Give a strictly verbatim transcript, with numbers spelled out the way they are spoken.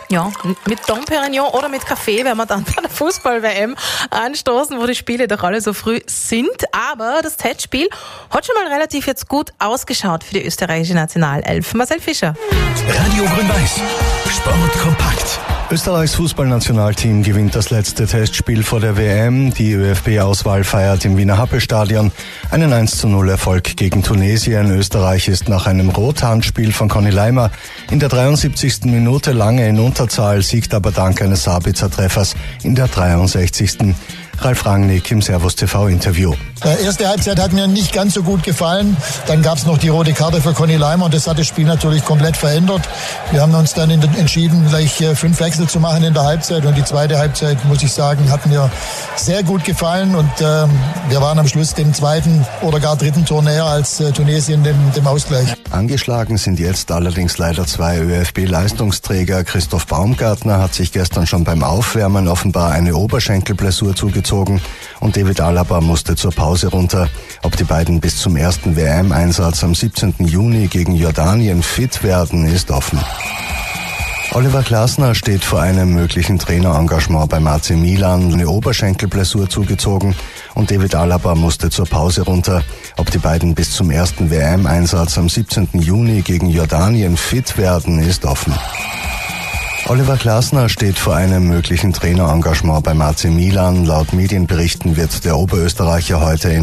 Ja, mit Dom Perignon oder mit Kaffee werden wir dann bei der Fußball-W M anstoßen, wo die Spiele doch alle so früh sind. Aber das Testspiel hat schon mal relativ jetzt gut ausgeschaut für die österreichische Nationalelf. Marcel Fischer. Radio Grün-Weiß. Sport kompakt. Österreichs Fußballnationalteam gewinnt das letzte Testspiel vor der W M. Die ÖFB-Auswahl feiert im Wiener Happelstadion einen eins zu null Erfolg gegen Tunesien. Österreich ist nach einem Rothandspiel von Conny Leimer in der dreiundsiebzigsten Minute lange in Unterzahl, siegt aber dank eines Sabitzer-Treffers in der dreiundsechzigsten Ralf Rangnick im Servus T V-Interview. Die erste Halbzeit hat mir nicht ganz so gut gefallen. Dann gab es noch die rote Karte für Conny Leimer und das hat das Spiel natürlich komplett verändert. Wir haben uns dann entschieden, gleich fünf Wechsel zu machen in der Halbzeit. Und die zweite Halbzeit, muss ich sagen, hat mir sehr gut gefallen. Und äh, wir waren am Schluss dem zweiten oder gar dritten Tor näher als äh, Tunesien dem, dem Ausgleich. Angeschlagen sind jetzt allerdings leider zwei ÖFB-Leistungsträger. Christoph Baumgartner hat sich gestern schon beim Aufwärmen offenbar eine Oberschenkelblessur zugezogen und David Alaba musste zur Pause runter. Ob die beiden bis zum ersten W M-Einsatz am siebzehnten Juni gegen Jordanien fit werden, ist offen. Oliver Glasner steht vor einem möglichen Trainerengagement beim A C Milan, eine Oberschenkelblessur zugezogen und David Alaba musste zur Pause runter. Ob die beiden bis zum ersten W M-Einsatz am siebzehnten Juni gegen Jordanien fit werden, ist offen. Oliver Glasner steht vor einem möglichen Trainerengagement beim A C Milan. Laut Medienberichten wird der Oberösterreicher heute in